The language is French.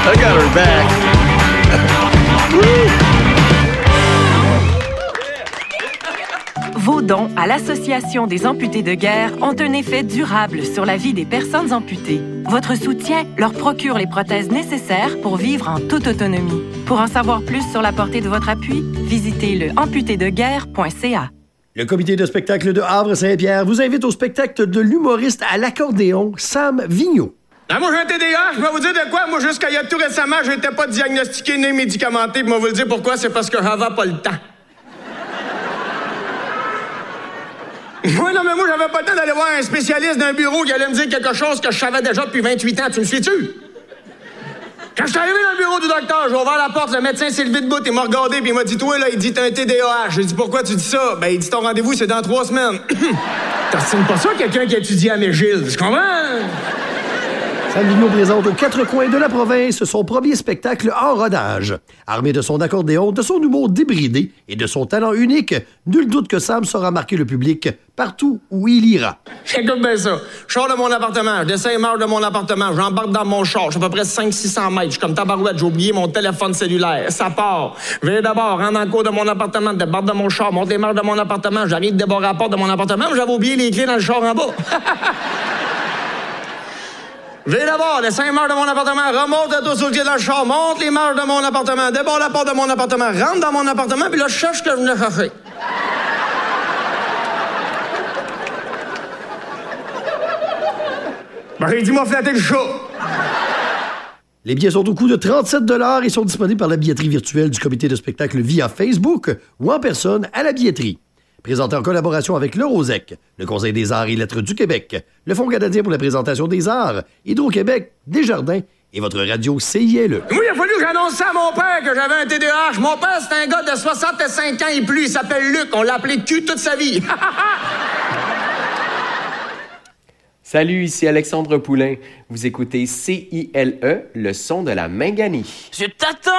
I got her back. Vos dons à l'Association des amputés de guerre ont un effet durable sur la vie des personnes amputées. Votre soutien leur procure les prothèses nécessaires pour vivre en toute autonomie. Pour en savoir plus sur la portée de votre appui, visitez le amputédeguerre.ca. Le comité de spectacle de Havre-Saint-Pierre vous invite au spectacle de l'humoriste à l'accordéon Sam Vigneault. Ah, moi, j'ai un TDA, je vais vous dire de quoi. Moi, jusqu'à il y a tout récemment, j'étais pas diagnostiqué ni médicamenté. Puis moi, vous le dire pourquoi, c'est parce que j'avais pas le temps. Oui, non, mais moi, j'avais pas le temps d'aller voir un spécialiste d'un bureau qui allait me dire quelque chose que je savais déjà depuis 28 ans. Tu me suis-tu? Quand je suis arrivé dans le bureau du docteur, j'ai ouvert la porte, le médecin s'est levé debout, il m'a regardé, puis il m'a dit, toi, là, il dit, t'as un TDAH. J'ai dit, pourquoi tu dis ça? Ben, il dit, ton rendez-vous, c'est dans 3 semaines. T'as pas ça, quelqu'un qui étudie à McGill, tu comprends? Sam Vigneault présente aux 4 coins de la province son premier spectacle en rodage. Armé de son accordéon, de son humour débridé et de son talent unique, nul doute que Sam saura marquer le public partout où il ira. Écoute bien ça. Je sors de mon appartement, je descends les marches de mon appartement, j'embarque dans mon char, je suis à peu près 500-600 mètres. Je suis comme tabarouette, j'ai oublié mon téléphone cellulaire. Ça part. Je vais d'abord, rentre dans le cours de mon appartement, débarque de mon char, monte les marches de mon appartement, j'arrive de débarrer à la porte de mon appartement, mais j'avais oublié les clés dans le char en bas. Je vais d'abord, les 5 marches de mon appartement, remonte à tous sur le pied de la char, monte les marches de mon appartement, débarre la porte de mon appartement, rentre dans mon appartement, puis là, je cherche ce que je venais chercher. Ben, j'ai dit, m'a flatté le chat. Les billets sont au coût de 37 $ et sont disponibles par la billetterie virtuelle du comité de spectacle via Facebook ou en personne à la billetterie. Présenté en collaboration avec le Rosec, le Conseil des arts et lettres du Québec, le Fonds canadien pour la présentation des arts, Hydro-Québec, Desjardins et votre radio CILE. Oui, il a fallu que j'annonce ça à mon père que j'avais un TDAH. Mon père, c'est un gars de 65 ans et plus. Il s'appelle Luc. On l'a appelé cul toute sa vie. Salut, ici Alexandre Poulain. Vous écoutez CILE, le son de la Minganie. Je t'attends!